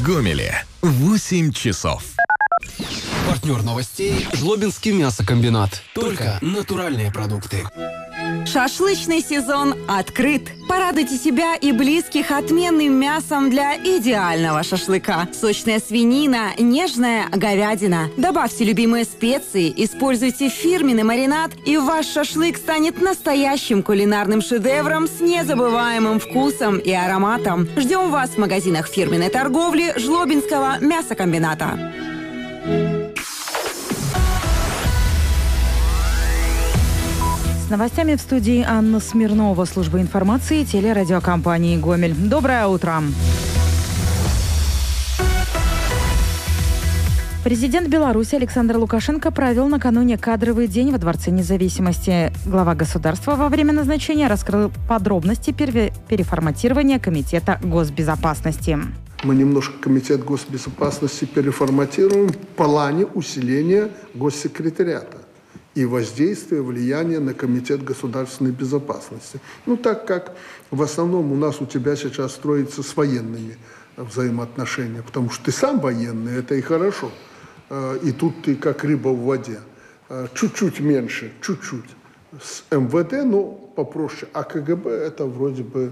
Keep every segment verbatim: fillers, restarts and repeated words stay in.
Гомеле восемь часов. Партнер новостей – Жлобинский мясокомбинат. Только натуральные продукты. Шашлычный сезон открыт. Порадуйте себя и близких отменным мясом для идеального шашлыка. Сочная свинина, нежная говядина. Добавьте любимые специи, используйте фирменный маринад, и ваш шашлык станет настоящим кулинарным шедевром с незабываемым вкусом и ароматом. Ждем вас в магазинах фирменной торговли Жлобинского мясокомбината. С новостями в студии Анна Смирнова, служба информации телерадиокомпании «Гомель». Доброе утро. Президент Беларуси Александр Лукашенко провел накануне кадровый день во Дворце независимости. Глава государства во время назначения раскрыл подробности переформатирования Комитета госбезопасности. Мы немножко Комитет госбезопасности переформатируем в плане усиления госсекретариата и воздействия, влияния на Комитет государственной безопасности. Ну, так как в основном у нас у тебя сейчас строится с военными взаимоотношения, потому что ты сам военный, это и хорошо. И тут ты как рыба в воде. Чуть-чуть меньше, чуть-чуть с эм вэ дэ, но попроще. А ка гэ бэ это вроде бы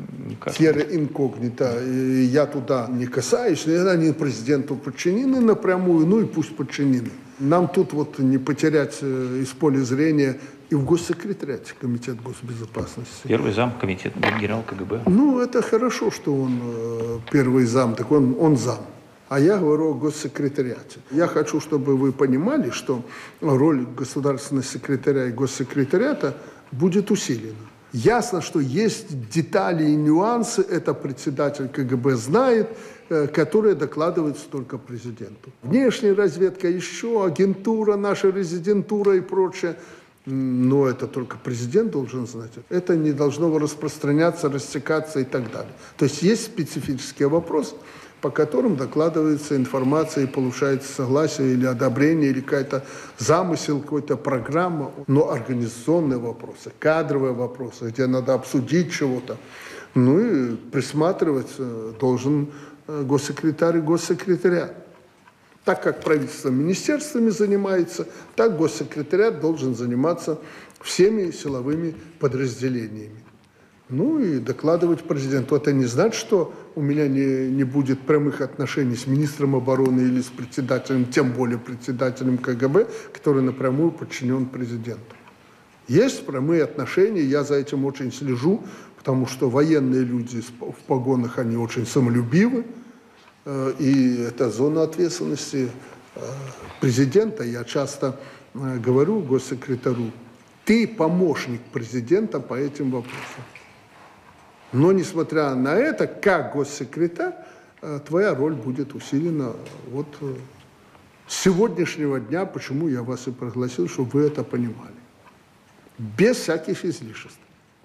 терра инкогнита. Я туда не касаюсь, они президенту подчинены напрямую, ну и пусть подчинены. Нам тут вот не потерять из поля зрения и в госсекретариате Комитет госбезопасности. Первый зам комитета, генерал ка гэ бэ. Ну, это хорошо, что он первый зам, так он, он зам. А я говорю о госсекретариате. Я хочу, чтобы вы понимали, что роль государственного секретаря и госсекретариата будет усилена. Ясно, что есть детали и нюансы, это председатель ка гэ бэ знает, которые докладываются только президенту. Внешняя разведка еще, агентура, наша резидентура и прочее. Но это только президент должен знать. Это не должно распространяться, растекаться и так далее. То есть есть специфические вопросы, по которым докладывается информация и получается согласие или одобрение, или какой-то замысел, какая-то программа. Но организационные вопросы, кадровые вопросы, где надо обсудить чего-то, ну и присматривать должен госсекретарь и госсекретариат. Так как правительство министерствами занимается, так госсекретариат должен заниматься всеми силовыми подразделениями. Ну и докладывать президенту. Это не значит, что у меня не, не будет прямых отношений с министром обороны или с председателем, тем более председателем ка гэ бэ, который напрямую подчинен президенту. Есть прямые отношения, я за этим очень слежу, потому что военные люди в погонах, они очень самолюбивы, и это зона ответственности президента. Я часто говорю госсекретарю, ты помощник президента по этим вопросам. Но, несмотря на это, как госсекретарь, твоя роль будет усилена вот с сегодняшнего дня, почему я вас и пригласил, чтобы вы это понимали. Без всяких излишеств.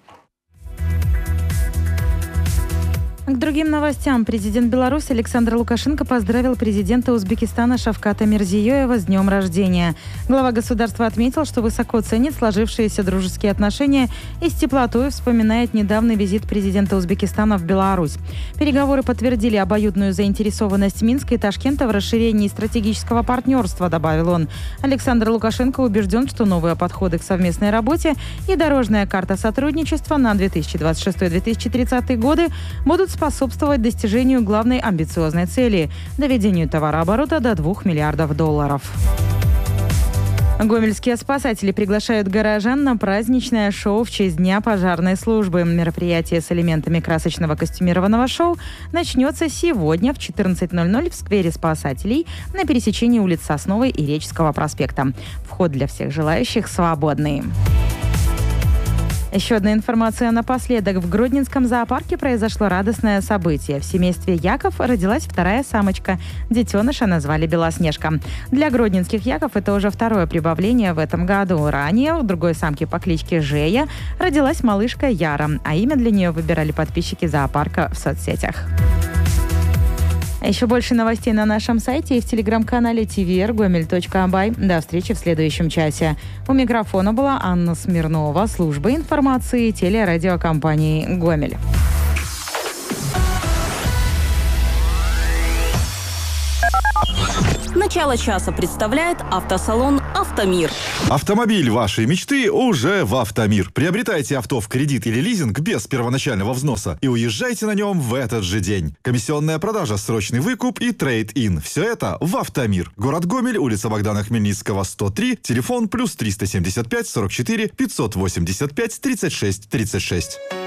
К другим новостям. Президент Беларуси Александр Лукашенко поздравил президента Узбекистана Шавката Мирзиёева с днем рождения. Глава государства отметил, что высоко ценит сложившиеся дружеские отношения и с теплотой вспоминает недавний визит президента Узбекистана в Беларусь. Переговоры подтвердили обоюдную заинтересованность Минска и Ташкента в расширении стратегического партнерства, добавил он. Александр Лукашенко убежден, что новые подходы к совместной работе и дорожная карта сотрудничества на две тысячи двадцать шестой — две тысячи тридцатый годы будут способствовать достижению главной амбициозной цели – доведению товарооборота до двух миллиардов долларов. Гомельские спасатели приглашают горожан на праздничное шоу в честь Дня пожарной службы. Мероприятие с элементами красочного костюмированного шоу начнется сегодня в четырнадцать ноль ноль в сквере спасателей на пересечении улиц Сосновой и Реческого проспекта. Вход для всех желающих свободный. Еще одна информация напоследок. В Гродненском зоопарке произошло радостное событие. В семействе Яков родилась вторая самочка. Детеныша назвали Белоснежка. Для гродненских Яков это уже второе прибавление в этом году. Ранее у другой самки по кличке Жея родилась малышка Яра, а имя для нее выбирали подписчики зоопарка в соцсетях. А еще больше новостей на нашем сайте и в телеграм-канале ти ви эр гомель точка бай. До встречи в следующем часе. У микрофона была Анна Смирнова, служба информации телерадиокомпании «Гомель». Начало часа представляет автосалон «Автомир». Автомобиль вашей мечты уже в «Автомир». Приобретайте авто в кредит или лизинг без первоначального взноса и уезжайте на нем в этот же день. Комиссионная продажа, срочный выкуп и трейд-ин. Все это в «Автомир». Город Гомель, улица Богдана Хмельницкого, сто три, телефон плюс триста семьдесят пять сорок четыре пятьсот восемьдесят пять тридцать шесть тридцать шесть.